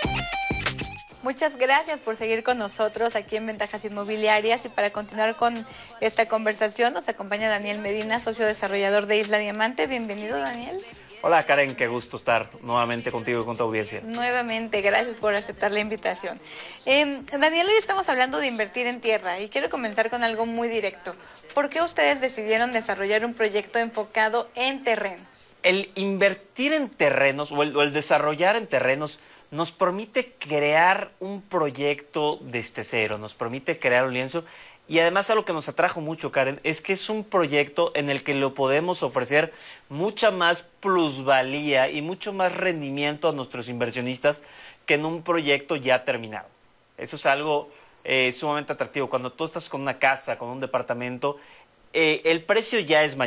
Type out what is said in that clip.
Muchas gracias por seguir con nosotros aquí en Ventajas Inmobiliarias, y para continuar con esta conversación nos acompaña Daniel Medina, socio desarrollador de Isla Diamante. Bienvenido, Daniel. Hola Karen, qué gusto estar nuevamente contigo y con tu audiencia. Nuevamente, gracias por aceptar la invitación. Daniel, hoy estamos hablando de invertir en tierra y quiero comenzar con algo muy directo. ¿Por qué ustedes decidieron desarrollar un proyecto enfocado en terrenos? El invertir en terrenos o el desarrollar en terrenos nos permite crear un proyecto desde cero, nos permite crear un lienzo. Y además algo que nos atrajo mucho, Karen, es que es un proyecto en el que le podemos ofrecer mucha más plusvalía y mucho más rendimiento a nuestros inversionistas que en un proyecto ya terminado. Eso es algo sumamente atractivo. Cuando tú estás con una casa, con un departamento, el precio ya es mayor.